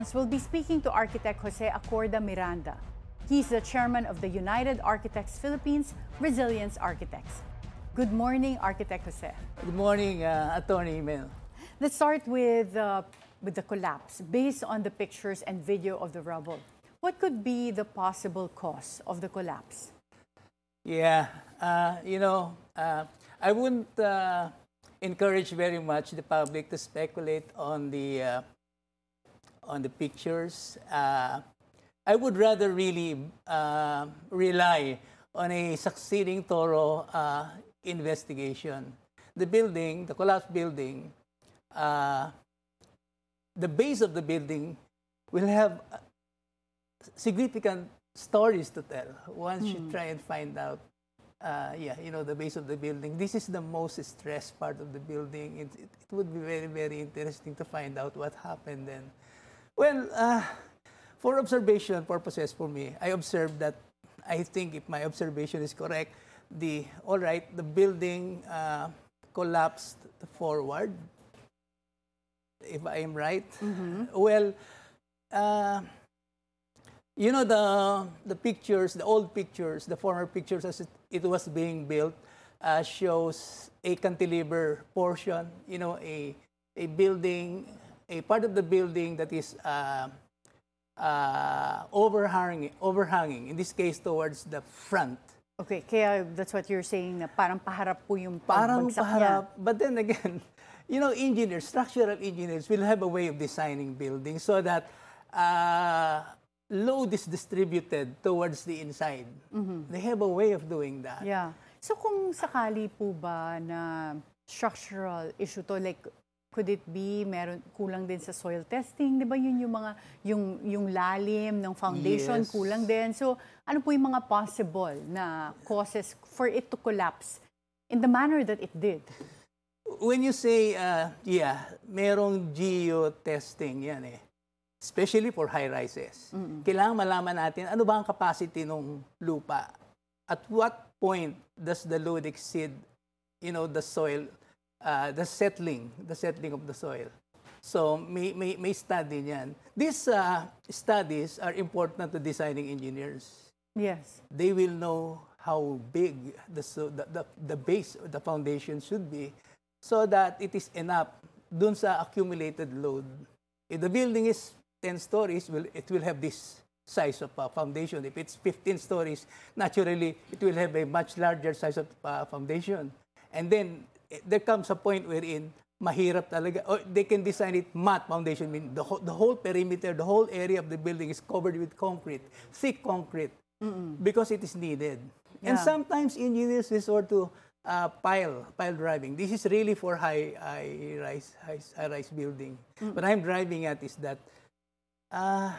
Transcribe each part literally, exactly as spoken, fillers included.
We'll be speaking to architect Jose Acorda Miranda. He's the chairman of the United Architects Philippines Resilience Architects. Good morning, Architect Jose. Good morning, uh, Attorney Mel. Let's start with, uh, with the collapse. Based on the pictures and video of the rubble, what could be the possible cause of the collapse? Yeah, uh, you know, uh, I wouldn't uh, encourage very much the public to speculate on the uh, on the pictures. Uh, I would rather really uh, rely on a succeeding, thorough uh, investigation. The building, the collapsed building, uh, the base of the building will have significant stories to tell. One should try and find out, uh, yeah, you know, the base of the building. This is the most stressed part of the building. It, it, it would be very, very interesting to find out what happened then. Well, uh, for observation purposes for me, I observed that, I think if my observation is correct, the, all right, the building uh, collapsed forward, if I am right. Mm-hmm. Well, uh, you know, the, the pictures, the old pictures, the former pictures as it, it was being built, uh, shows a cantilever portion, you know, a, a building, a part of the building that is uh, uh, overhanging, overhanging, in this case towards the front. Okay, kaya that's what you're saying, na parang paharap po yung Parang pagbagsak paharap, niya. but then again, you know, engineers, structural engineers will have a way of designing buildings so that uh, load is distributed towards the inside. Mm-hmm. They have a way of doing that. Yeah. So kung sakali po ba na structural issue to, like, could it be meron kulang din sa soil testing, 'di ba? Yun yung mga yung yung lalim ng foundation, Yes. kulang din. So ano po yung mga possible na causes for it to collapse in the manner that it did? When you say, uh, yeah, merong geo-testing yan eh. Especially for high-rises. Mm-hmm. Kailangan malaman natin ano ba ang capacity ng lupa. At what point does the load exceed, you know, the soil, uh, the settling, the settling of the soil. So may, may, may study niyan. These uh, studies are important to designing engineers. Yes. They will know how big the, so, the, the, the base, the foundation should be so that it is enough dun sa accumulated load. If the building is ten stories, will it will have this size of uh, foundation. If it's fifteen stories, naturally, it will have a much larger size of uh, foundation. And then, there comes a point wherein mahirap talaga, or they can design it matte foundation, I mean the, whole, the whole perimeter, the whole area of the building is covered with concrete, thick concrete, Mm-mm. because it is needed. Yeah. And sometimes engineers resort to uh, pile, pile driving. This is really for high, high rise, high, high rise building. Mm-mm. What I'm driving at is that uh,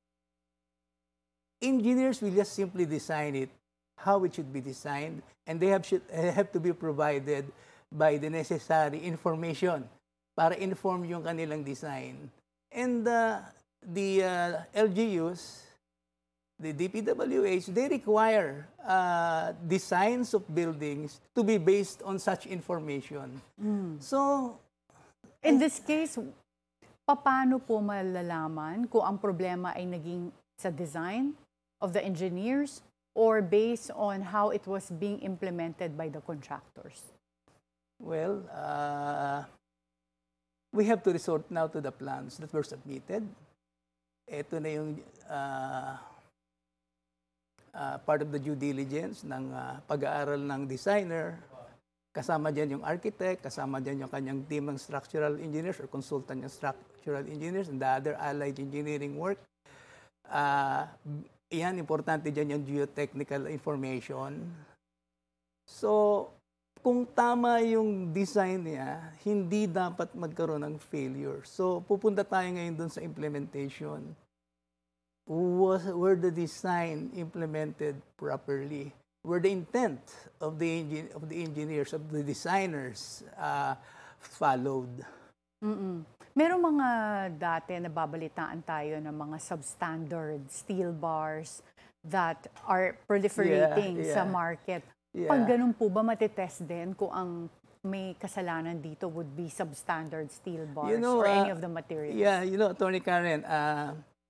engineers will just simply design it how it should be designed, and they have, should, have to be provided by the necessary information para inform yung kanilang design. And uh, the uh, L G Us, the D P W H, they require uh, designs of buildings to be based on such information. Mm. So, in this case, paano po malalaman kung ang problema ay naging sa design of the engineers or based on how it was being implemented by the contractors? Well, uh, we have to resort now to the plans that were submitted. Ito na yung uh, uh, part of the due diligence ng uh, pag-aaral ng designer. Kasama dyan yung architect, kasama dyan yung kanyang team ng structural engineers or consultant ng structural engineers and the other allied engineering work. Uh, yan, importante dyan yung geotechnical information. So, kung tama yung design niya, hindi dapat magkaroon ng failure. So, pupunta tayo ngayon dun sa implementation. Was, were the design implemented properly? Were the intent of the, engin of the engineers, of the designers uh, followed? Mm-mm. Merong mga dati na babalitaan tayo ng mga substandard steel bars that are proliferating yeah, yeah. sa market. Yeah. Pag ganun po ba matitest din kung ang may kasalanan dito would be substandard steel bars You know, or any uh, of the materials. Yeah, you know, Attorney Karen, uh,